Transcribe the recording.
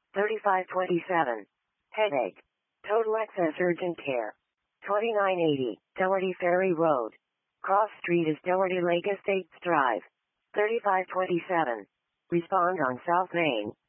3527. Headache. Total Access Urgent Care. 2980, Doherty Ferry Road. Cross Street is Doherty Lake Estates Drive. 3527. Respond on South Main.